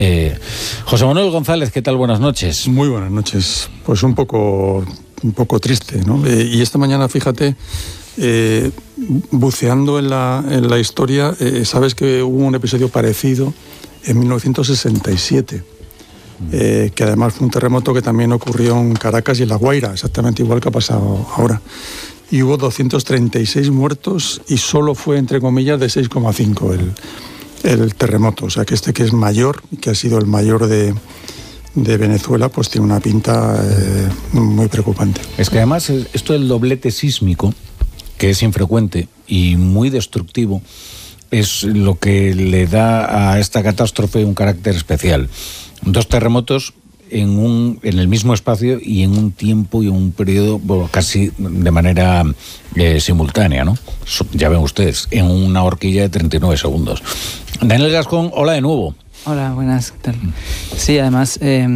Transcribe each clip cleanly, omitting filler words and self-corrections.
José Manuel González, ¿qué tal? Buenas noches. Muy buenas noches. Pues un poco triste, ¿no? Y esta mañana, fíjate, buceando en la historia, sabes que hubo un episodio parecido en 1967, que además fue un terremoto que también ocurrió en Caracas y en La Guaira, exactamente igual que ha pasado ahora. Y hubo 236 muertos y solo fue, entre comillas, de 6,5 el terremoto. O sea, que que es mayor, y que ha sido el mayor de Venezuela, pues tiene una pinta muy preocupante. Es que además esto del doblete sísmico, que es infrecuente y muy destructivo, es lo que le da a esta catástrofe un carácter especial. 2 terremotos en el mismo espacio y en un tiempo y un periodo casi de manera simultánea, ¿no? Ya ven ustedes, en una horquilla de 39 segundos. Daniel Gascón, hola de nuevo. Hola, buenas, ¿qué tal? Sí, además,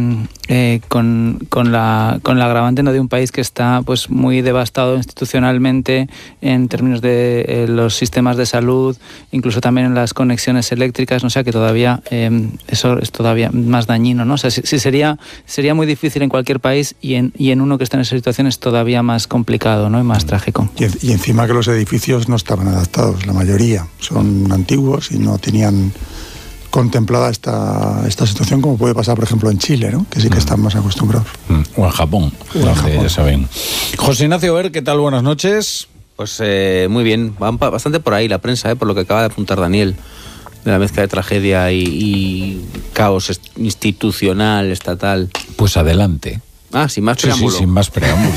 con la agravante, ¿no?, de un país que está pues muy devastado institucionalmente en términos de los sistemas de salud, incluso también en las conexiones eléctricas, ¿no? O sea, que todavía eso es todavía más dañino, ¿no? O sea, sí sería muy difícil en cualquier país y en uno que está en esa situación es todavía más complicado, ¿no?, y más trágico. Y encima que los edificios no estaban adaptados, la mayoría son antiguos y no tenían contemplada esta situación, como puede pasar, por ejemplo, en Chile, ¿no?, que sí que están más acostumbrados. O en Japón, ya saben. José Ignacio Ver, ¿qué tal? Buenas noches. Pues muy bien, van bastante por ahí la prensa, por lo que acaba de apuntar Daniel, de la mezcla de tragedia y caos institucional, estatal. Pues adelante. Sin más preámbulo. Sí, sin más preámbulo.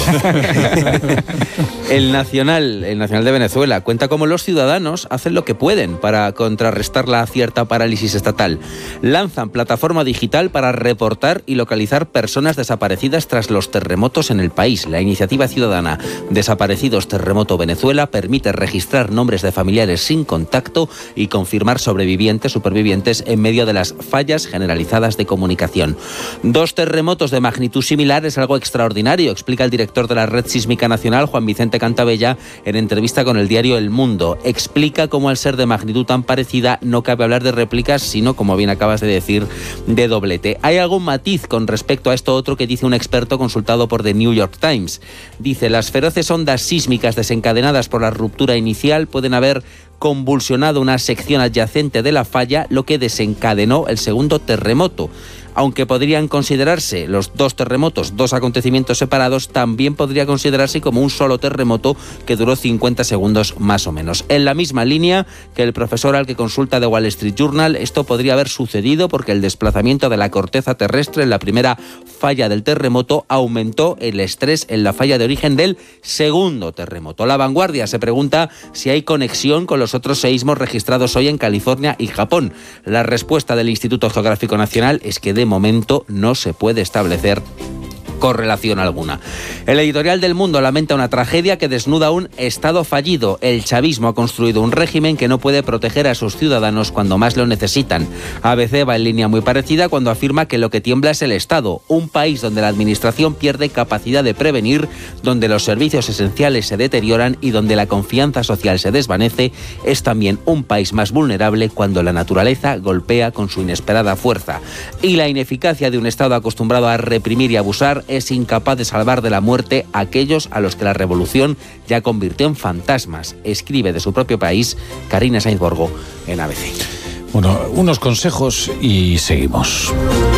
El Nacional de Venezuela cuenta cómo los ciudadanos hacen lo que pueden para contrarrestar la cierta parálisis estatal. Lanzan plataforma digital para reportar y localizar personas desaparecidas tras los terremotos en el país. La iniciativa ciudadana Desaparecidos Terremoto Venezuela permite registrar nombres de familiares sin contacto y confirmar supervivientes en medio de las fallas generalizadas de comunicación. 2 terremotos de magnitud similar es algo extraordinario, explica el director de la Red Sísmica Nacional, Juan Vicente Cantabella, en entrevista con el diario El Mundo. Explica cómo al ser de magnitud tan parecida no cabe hablar de réplicas, sino, como bien acabas de decir, de doblete. Hay algún matiz con respecto a esto otro que dice un experto consultado por The New York Times. Dice, las feroces ondas sísmicas desencadenadas por la ruptura inicial pueden haber convulsionado una sección adyacente de la falla, lo que desencadenó el segundo terremoto. Aunque podrían considerarse los 2 terremotos 2 acontecimientos separados, también podría considerarse como un solo terremoto que duró 50 segundos más o menos. En la misma línea que el profesor al que consulta de Wall Street Journal, esto podría haber sucedido porque el desplazamiento de la corteza terrestre en la primera falla del terremoto aumentó el estrés en la falla de origen del segundo terremoto. La Vanguardia se pregunta si hay conexión con los otros seísmos registrados hoy en California y Japón. La respuesta del Instituto Geográfico Nacional es que de momento no se puede establecer correlación alguna. El editorial del Mundo lamenta una tragedia que desnuda un Estado fallido. El chavismo ha construido un régimen que no puede proteger a sus ciudadanos cuando más lo necesitan. ABC va en línea muy parecida cuando afirma que lo que tiembla es el Estado, un país donde la administración pierde capacidad de prevenir, donde los servicios esenciales se deterioran y donde la confianza social se desvanece, es también un país más vulnerable cuando la naturaleza golpea con su inesperada fuerza. Y la ineficacia de un Estado acostumbrado a reprimir y abusar es incapaz de salvar de la muerte a aquellos a los que la revolución ya convirtió en fantasmas, escribe de su propio país Karina Sainz Borgo en ABC. Bueno, unos consejos y seguimos.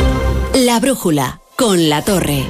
La brújula con La Torre.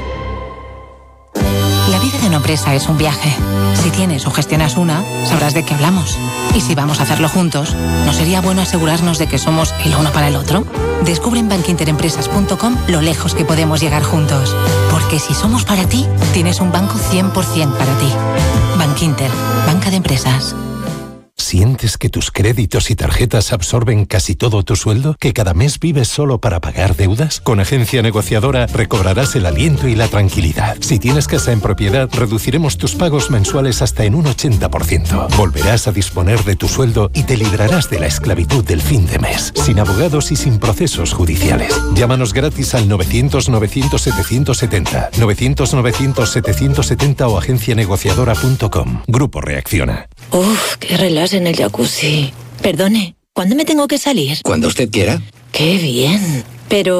La vida de una empresa es un viaje. Si tienes o gestionas una, sabrás de qué hablamos. Y si vamos a hacerlo juntos, ¿no sería bueno asegurarnos de que somos el uno para el otro? Descubre en bankinterempresas.com lo lejos que podemos llegar juntos. Porque si somos para ti, tienes un banco 100% para ti. Bankinter, banca de empresas. ¿Sientes que tus créditos y tarjetas absorben casi todo tu sueldo? ¿Que cada mes vives solo para pagar deudas? Con Agencia Negociadora recobrarás el aliento y la tranquilidad. Si tienes casa en propiedad, reduciremos tus pagos mensuales hasta en un 80%. Volverás a disponer de tu sueldo y te librarás de la esclavitud del fin de mes, sin abogados y sin procesos judiciales. Llámanos gratis al 900-900-770, 900-900-770 o agencianegociadora.com. Grupo Reacciona. Uf, qué relax en el jacuzzi. Perdone, ¿cuándo me tengo que salir? Cuando usted quiera. ¡Qué bien! Pero